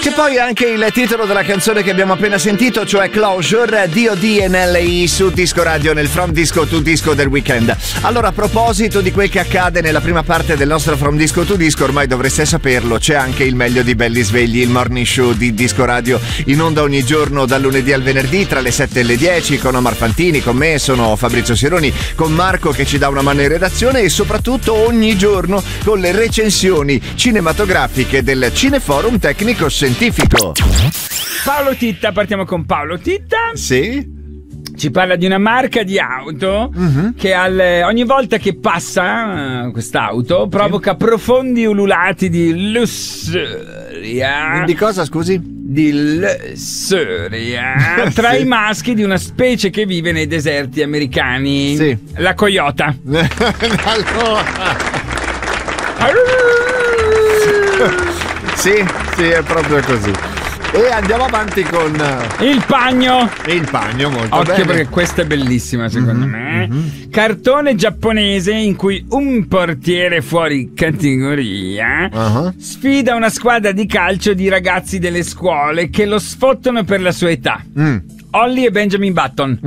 Che poi è anche il titolo della canzone che abbiamo appena sentito, cioè Closure, D.O.D. e Nelly su Disco Radio nel From Disco to Disco del weekend. Allora, a proposito di quel che accade nella prima parte del nostro From Disco to Disco, ormai dovreste saperlo, c'è anche il meglio di Belli Svegli, il morning show di Disco Radio, in onda ogni giorno dal lunedì al venerdì tra le 7 e le 10 con Omar Fantini, con me sono Fabrizio Sironi, con Marco che ci dà una mano in redazione e soprattutto ogni giorno con le recensioni cinematografiche del Cineforum Tecnico Scientifico. Paolo Titta, partiamo con Paolo Titta. Sì? Ci parla di una marca di auto che ogni volta che passa quest'auto provoca profondi ululati di lussuria. Di cosa, scusi? Di lussuria tra i maschi di una specie che vive nei deserti americani. Sì. La coiota. Sì, è proprio così. E andiamo avanti con il pagno. Il pagno, molto Occhio, bene. perché questa è bellissima secondo me. Cartone giapponese in cui un portiere fuori categoria sfida una squadra di calcio di ragazzi delle scuole che lo sfottono per la sua età. Holly e Benjamin Button.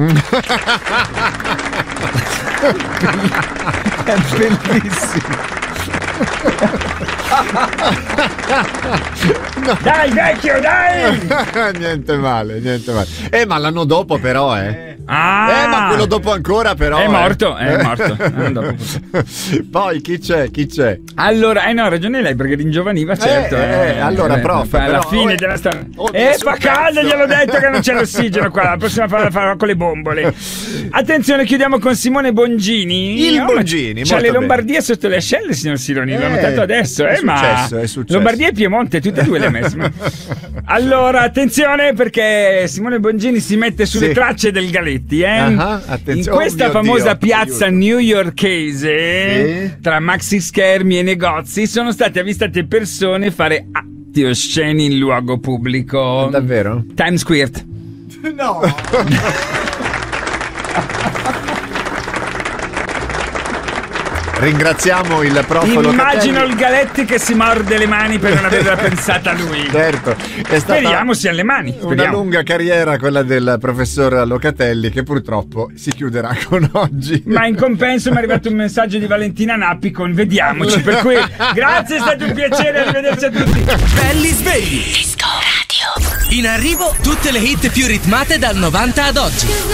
È bellissimo. No. Dai vecchio, dai! Niente male. Ma l'anno dopo però, ma quello dopo ancora però. È morto. Poi chi c'è? Allora, no, ha ragione lei, perché ringiovaniva, certo. Allora, prof, alla però, fine della storia. Fa cazzo. caldo, gliel'ho detto che non c'è l'ossigeno qua. La prossima la farò con le bombole. Attenzione, chiudiamo con Simone Bongini. Il Bongini, c'ha molto le Lombardie sotto le ascelle, signor Sironi. L'ho notato adesso, è ma successo. Lombardia e Piemonte, tutte e due le ha messe. Allora, attenzione, perché Simone Bongini si mette sulle tracce del Galetti, in questa famosa piazza newyorkese, tra maxi schermi e negozi, sono state avvistate persone fare atti osceni in luogo pubblico. Davvero? Times Square. No. Ringraziamo il prof Immagino Locatelli. il Galetti che si morde le mani per non averla pensata lui. Certo, è stata Speriamo sia alle mani. una lunga carriera quella del professor Locatelli, che purtroppo si chiuderà con oggi. Ma in compenso mi è arrivato un messaggio di Valentina Nappi con vediamoci, per cui grazie, è stato un piacere, arrivederci a tutti. Belli svegli. Disco Radio. In arrivo tutte le hit più ritmate dal 90 ad oggi.